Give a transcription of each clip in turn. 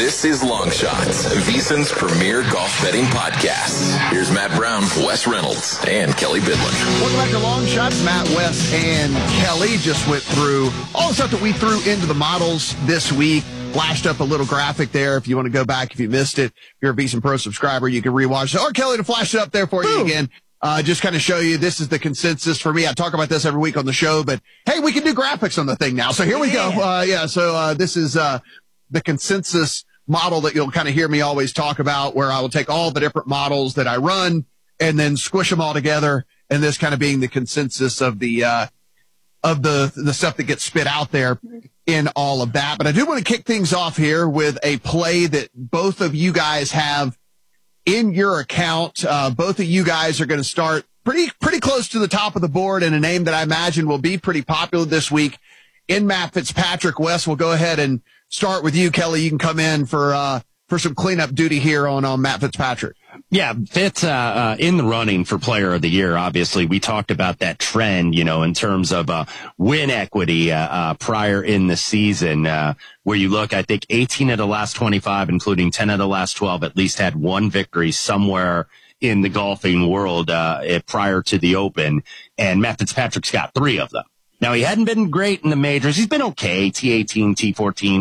This is Long Shots, VSiN's premier golf betting podcast. Here's Matt Brown, Wes Reynolds, and Kelly Bidlin. Welcome back to Long Shots. Matt, Wes, and Kelly just went through all the stuff that we threw into the models this week. Flashed up a little graphic there if you want to go back if you missed it. If you're a VSiN Pro subscriber, you can rewatch it. Or Kelly to flash it up there for you again. Just kind of show you this is the consensus for me. I talk about this every week on the show, but hey, we can do graphics on the thing now. So here we go. So this is the consensus model that you'll kind of hear me always talk about, where I will take all the different models that I run and then squish them all together, and this kind of being the consensus of the stuff that gets spit out there in all of that. But I do want to kick things off here with a play that both of you guys have in your account. Both of you guys are going to start pretty close to the top of the board, and a name that I imagine will be pretty popular this week in Matt Fitzpatrick. Wes, we'll go ahead and start with you. Kelly, you can come in for some cleanup duty here on Matt Fitzpatrick. Yeah, Fitz in the running for Player of the Year. Obviously, we talked about that trend, in terms of win equity prior in the season, where you look, I think 18 of the last 25, including 10 of the last 12, at least had one victory somewhere in the golfing world prior to the Open, and Matt Fitzpatrick's got 3 of them. Now, he hadn't been great in the majors. He's been okay. T18, T14,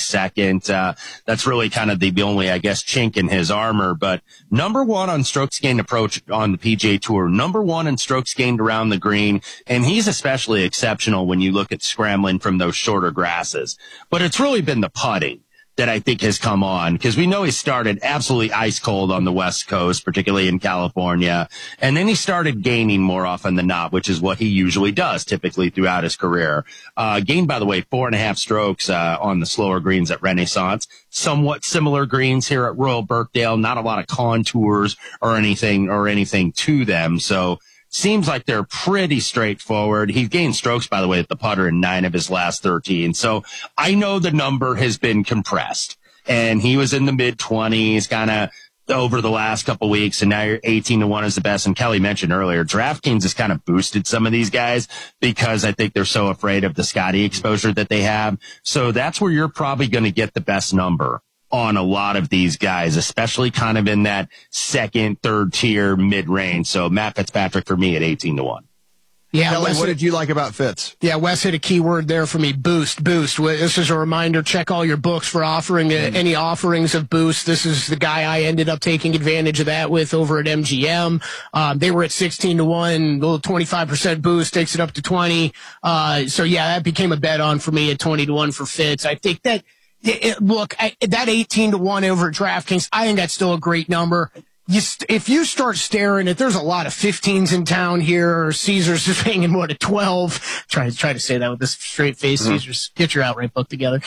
22nd. That's really kind of the only, I guess, chink in his armor. But number 1 on strokes gained approach on the PGA Tour, number 1 in strokes gained around the green. And he's especially exceptional when you look at scrambling from those shorter grasses. But it's really been the putting that I think has come on, because we know he started absolutely ice cold on the West Coast, particularly in California. And then he started gaining more often than not, which is what he usually does typically throughout his career. Gained, by the way, 4.5 strokes, on the slower greens at Renaissance. Somewhat similar greens here at Royal Birkdale. Not a lot of contours or anything to them. So, seems like they're pretty straightforward. He's gained strokes, by the way, at the putter in 9 of his last 13. So I know the number has been compressed, and he was in the mid-20s kind of over the last couple weeks, and now you're 18-1 is the best. And Kelly mentioned earlier, DraftKings has kind of boosted some of these guys because I think they're so afraid of the Scotty exposure that they have. So that's where you're probably going to get the best number on a lot of these guys, especially kind of in that second, third tier mid-range. So Matt Fitzpatrick for me at 18-1. Yeah, Kelly, what did you like about Fitz? Yeah, Wes hit a key word there for me, boost. This is a reminder, check all your books for offering any offerings of boost. This is the guy I ended up taking advantage of that with over at MGM. They were at 16-1, little 25% boost, takes it up to 20. So yeah, that became a bet on for me at 20-1 for Fitz. I think that, that 18-1 over at DraftKings, I think that's still a great number. If you start staring at, there's a lot of 15s in town here, or Caesars is hanging at 12. Try to say that with this straight face. Caesars, get your outright book together.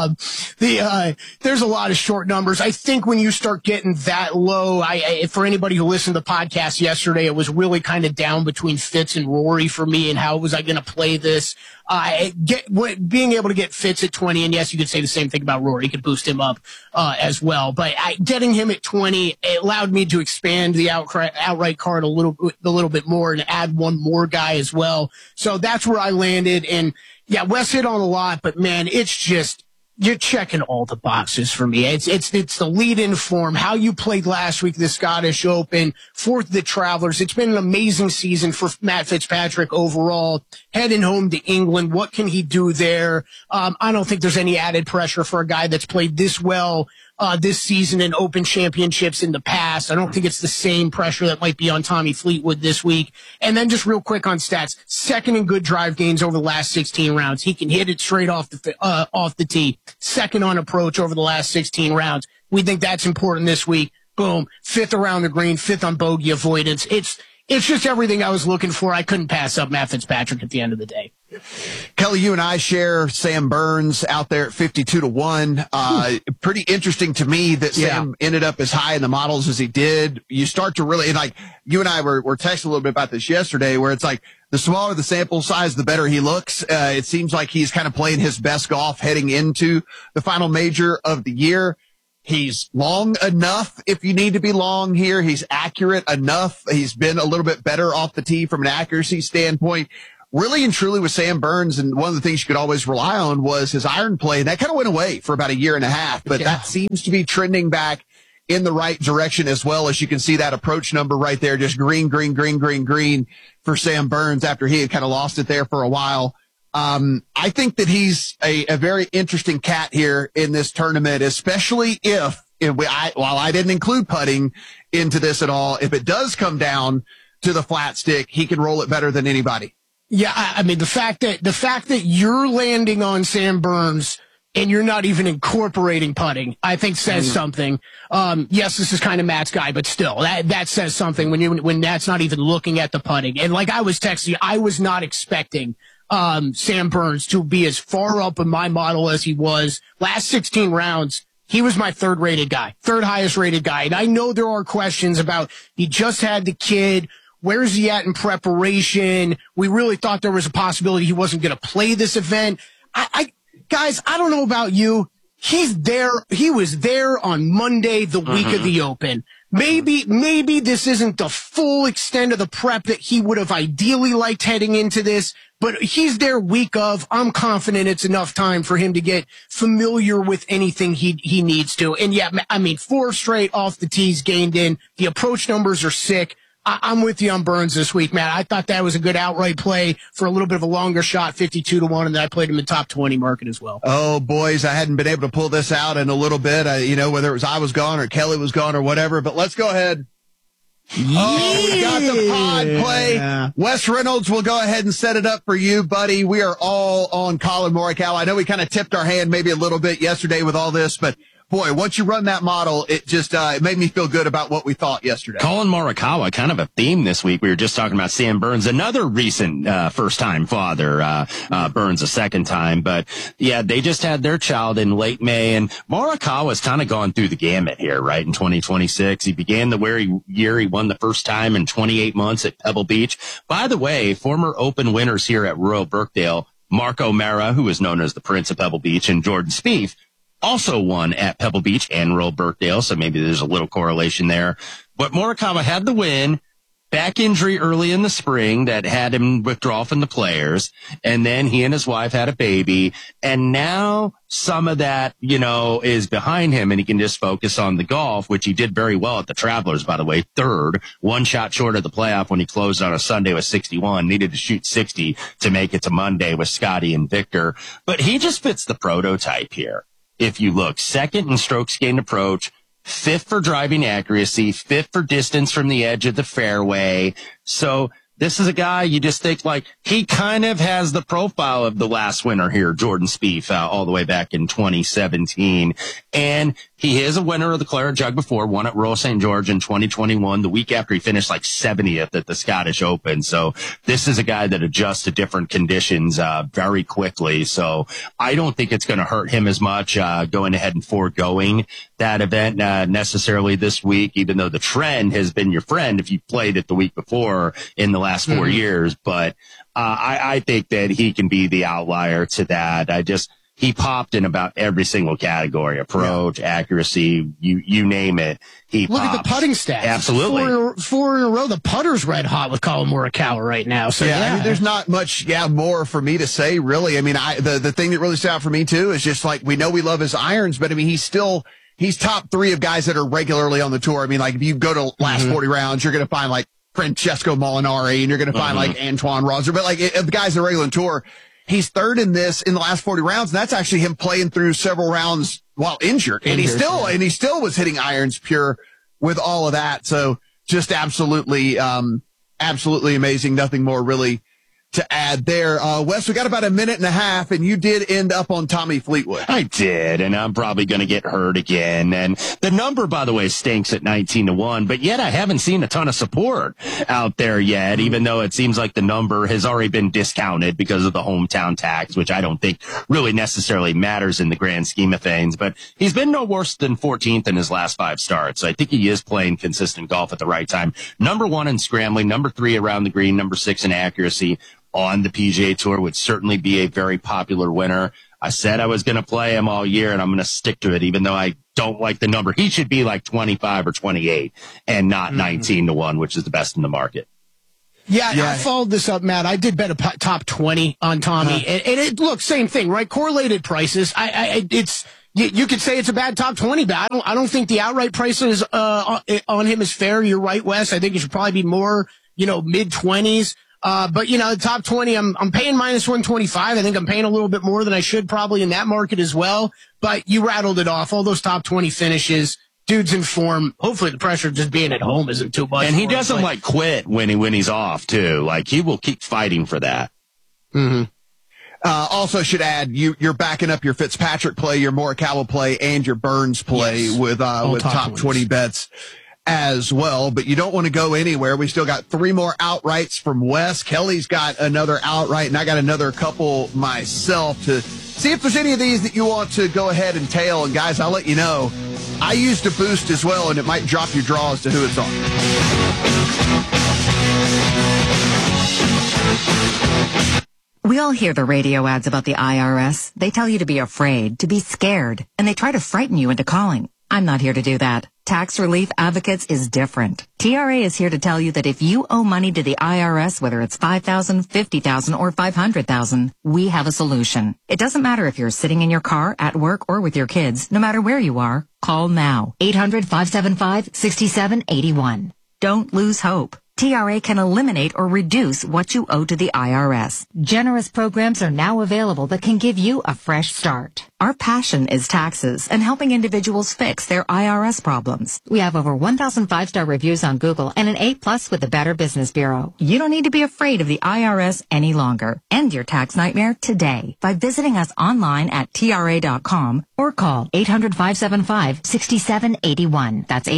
There's a lot of short numbers. I think when you start getting that low, for anybody who listened to the podcast yesterday, it was really kind of down between Fitz and Rory for me, and how was I going to play this? Being able to get Fitz at 20, and yes, you could say the same thing about Rory. You could boost him up as well. But getting him at 20, it allowed me to expand the outright card a little bit more and add one more guy as well. So that's where I landed. And yeah, Wes hit on a lot, but man, it's just, you're checking all the boxes for me. It's the lead-in form, how you played last week, the Scottish Open, for the Travelers. It's been an amazing season for Matt Fitzpatrick overall. Heading home to England, what can he do there? I don't think there's any added pressure for a guy that's played this well this season in Open Championships in the past. I don't think it's the same pressure that might be on Tommy Fleetwood this week. And then just real quick on stats, second in good drive gains over the last 16 rounds. He can hit it straight off the tee. Second on approach over the last 16 rounds. We think that's important this week. Boom. 5th around the green, 5th on bogey avoidance. It's just everything I was looking for. I couldn't pass up Matt Fitzpatrick at the end of the day. Kelly, you and I share Sam Burns out there at 52-1. Pretty interesting to me that Sam ended up as high in the models as he did. You start to really, and like you and I were texting a little bit about this yesterday, where it's like the smaller the sample size, the better he looks. It seems like he's kind of playing his best golf heading into the final major of the year. He's long enough if you need to be long here. He's accurate enough. He's been a little bit better off the tee from an accuracy standpoint. really and truly with Sam Burns, and one of the things you could always rely on was his iron play. That kind of went away for about a year and a half, but that seems to be trending back in the right direction as well. As you can see that approach number right there, just green for Sam Burns after he had kind of lost it there for a while. I think that he's a very interesting cat here in this tournament, especially while I didn't include putting into this at all, if it does come down to the flat stick, he can roll it better than anybody. Yeah, I mean, the fact that you're landing on Sam Burns and you're not even incorporating putting, I think says something. Yes, this is kind of Matt's guy, but still, that says something when Matt's not even looking at the putting. And like I was texting you, I was not expecting Sam Burns to be as far up in my model as he was. Last 16 rounds, he was my third highest rated guy. And I know there are questions about, he just had the kid. Where is he at in preparation? We really thought there was a possibility he wasn't going to play this event. Guys, I don't know about you. He's there. He was there on Monday, the week of the Open. Maybe this isn't the full extent of the prep that he would have ideally liked heading into this, but he's there week of. I'm confident it's enough time for him to get familiar with anything he needs to. And yeah, I mean, 4 straight off the tees gained in. The approach numbers are sick. I'm with you on Burns this week, Matt. I thought that was a good outright play for a little bit of a longer shot, 52-1, and then I played him in top 20 market as well. Oh, boys, I hadn't been able to pull this out in a little bit, whether it was I was gone or Kelly was gone or whatever, but let's go ahead. Yeah. Oh, we got the pod play. Yeah. Wes Reynolds will go ahead and set it up for you, buddy. We are all on Collin Morikawa. I know we kind of tipped our hand maybe a little bit yesterday with all this, but boy, once you run that model, it just it made me feel good about what we thought yesterday. Collin Morikawa, kind of a theme this week. We were just talking about Sam Burns, another recent first-time father. Burns a second time. But, yeah, they just had their child in late May. And Morikawa's kind of gone through the gamut here, right, in 2026. He began the year he won the first time in 28 months at Pebble Beach. By the way, former Open winners here at Royal Birkdale, Mark O'Meara, who is known as the Prince of Pebble Beach, and Jordan Spieth, also won at Pebble Beach and Royal Birkdale, so maybe there's a little correlation there. But Morikawa had the win, back injury early in the spring that had him withdraw from the Players, and then he and his wife had a baby, and now some of that, is behind him, and he can just focus on the golf, which he did very well at the Travelers, by the way, third, 1 shot short of the playoff when he closed on a Sunday with 61, needed to shoot 60 to make it to Monday with Scotty and Victor. But he just fits the prototype here. If you look, second in strokes gained approach, 5th for driving accuracy, 5th for distance from the edge of the fairway. So this is a guy you just think he kind of has the profile of the last winner here, Jordan Spieth, all the way back in 2017. And he is a winner of the Claret Jug before, won at Royal St. George in 2021, the week after he finished 70th at the Scottish Open. So this is a guy that adjusts to different conditions very quickly. So I don't think it's going to hurt him as much going ahead and foregoing that event necessarily this week, even though the trend has been your friend if you played it the week before in the last 4 years. But I think that he can be the outlier to that. He popped in about every single category, approach, accuracy, you name it. Look at the putting stats. Absolutely. Four in a row. The putter's red hot with Collin Morikawa right now. So I mean, there's not much, more for me to say, really. I mean, the thing that really stood out for me too is just we know we love his irons, but I mean, he's top 3 of guys that are regularly on the tour. I mean, if you go to last 40 rounds, you're going to find Francesco Molinari, and you're going to find Antoine Rosser, but of the guys that are regular on tour, he's third in this in the last 40 rounds, and that's actually him playing through several rounds while injured. And he still was hitting irons pure with all of that. So just absolutely amazing. Nothing more really to add there. Wes, we got about a minute and a half, and you did end up on Tommy Fleetwood. I did, and I'm probably going to get hurt again. And the number, by the way, stinks at 19-1, but yet I haven't seen a ton of support out there yet, even though it seems like the number has already been discounted because of the hometown tax, which I don't think really necessarily matters in the grand scheme of things. But he's been no worse than 14th in his last 5 starts. So I think he is playing consistent golf at the right time. Number 1 in scrambling, number 3 around the green, number 6 in accuracy on the PGA Tour, would certainly be a very popular winner. I said I was going to play him all year, and I'm going to stick to it, even though I don't like the number. He should be 25 or 28 and not 19-1, which is the best in the market. Yeah, I followed this up, Matt. I did bet a top 20 on Tommy. And it same thing, right? Correlated prices. You could say it's a bad top 20, but I don't think the outright prices on him is fair. You're right, Wes. I think it should probably be more, mid-20s. But the top 20, I'm paying minus 125. I think I'm paying a little bit more than I should probably in that market as well. But you rattled it off. All those top 20 finishes. Dude's in form. Hopefully the pressure of just being at home isn't too much. And he doesn't quit when he's off too. Like he will keep fighting for that. Mm-hmm. Also should add, you're backing up your Fitzpatrick play, your Morikawa play, and your Burns play with top 20 bets as well. But you don't want to go anywhere. We still got 3 more outrights from Wes. Kelly's got another outright, and I got another couple myself to see if there's any of these that you want to go ahead and tail. And guys, I'll let you know, I used a boost as well, and it might drop your draw as to who it's on. We all hear the radio ads about the IRS. They tell you to be afraid, to be scared, and they try to frighten you into calling. I'm not here to do that. Tax Relief Advocates is different. TRA is here to tell you that if you owe money to the IRS, whether it's $5,000, $50,000, or $500,000, we have a solution. It doesn't matter if you're sitting in your car, at work, or with your kids. No matter where you are, call now. 800-575-6781. Don't lose hope. TRA can eliminate or reduce what you owe to the IRS. Generous programs are now available that can give you a fresh start. Our passion is taxes and helping individuals fix their IRS problems. We have over 1,000 5-star reviews on Google and an A+ with the Better Business Bureau. You don't need to be afraid of the IRS any longer. End your tax nightmare today by visiting us online at TRA.com or call 800-575-6781. That's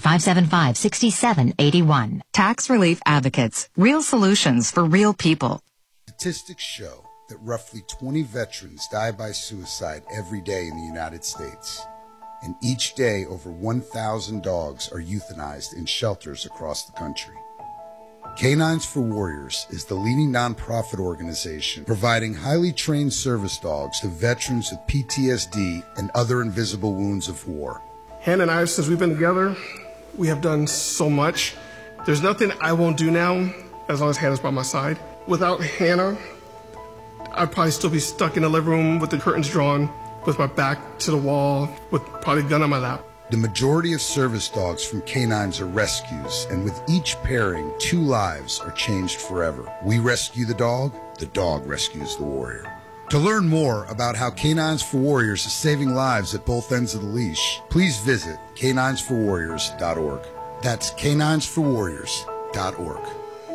800-575-6781. Tax Relief Advocates. Real solutions for real people. Statistics show that roughly 20 veterans die by suicide every day in the United States. And each day, over 1,000 dogs are euthanized in shelters across the country. Canines for Warriors is the leading nonprofit organization providing highly trained service dogs to veterans with PTSD and other invisible wounds of war. Hannah and I, since we've been together, we have done so much. There's nothing I won't do now as long as Hannah's by my side. Without Hannah, I'd probably still be stuck in the living room with the curtains drawn, with my back to the wall, with probably a gun on my lap. The majority of service dogs from canines are rescues, and with each pairing, 2 lives are changed forever. We rescue the dog rescues the warrior. To learn more about how Canines for Warriors is saving lives at both ends of the leash, please visit caninesforwarriors.org. That's caninesforwarriors.org.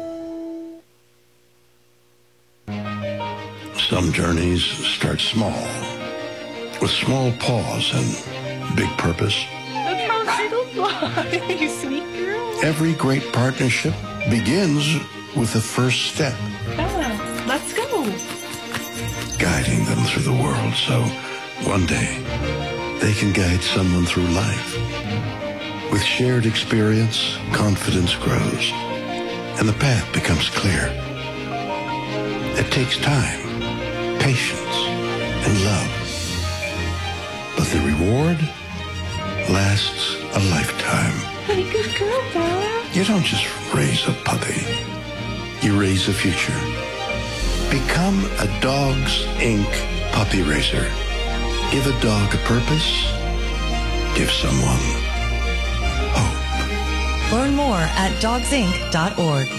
Some journeys start small, with small pause and big purpose. Look how little fly, you sweet girl. Every great partnership begins with the first step. Bella, let's go. Guiding them through the world so one day they can guide someone through life. With shared experience, confidence grows, and the path becomes clear. It takes time, patience, and love. But the reward lasts a lifetime. Hey, good girl, Bella. You don't just raise a puppy. You raise a future. Become a Dogs Inc. puppy raiser. Give a dog a purpose. Give someone hope. Learn more at dogsinc.org.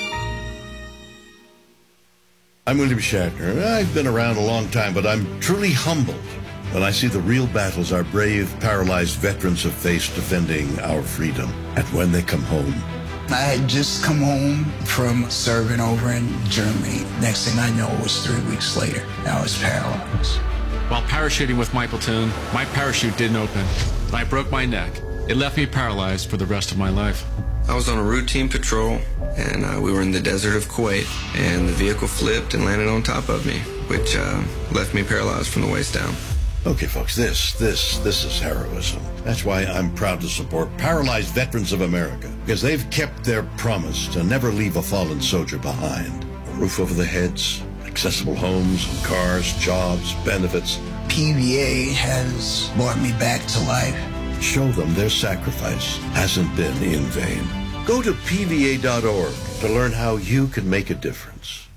I'm William Shatner. I've been around a long time, but I'm truly humbled when I see the real battles our brave, paralyzed veterans have faced defending our freedom. And when they come home, I had just come home from serving over in Germany. Next thing I know, it was 3 weeks later. I was paralyzed. While parachuting with my platoon, my parachute didn't open. I broke my neck. It left me paralyzed for the rest of my life. I was on a routine patrol, and we were in the desert of Kuwait, and the vehicle flipped and landed on top of me, which left me paralyzed from the waist down. Okay, folks, this is heroism. That's why I'm proud to support Paralyzed Veterans of America, because they've kept their promise to never leave a fallen soldier behind. A roof over their heads, accessible homes, cars, jobs, benefits. PVA has brought me back to life. Show them their sacrifice hasn't been in vain. Go to PVA.org to learn how you can make a difference.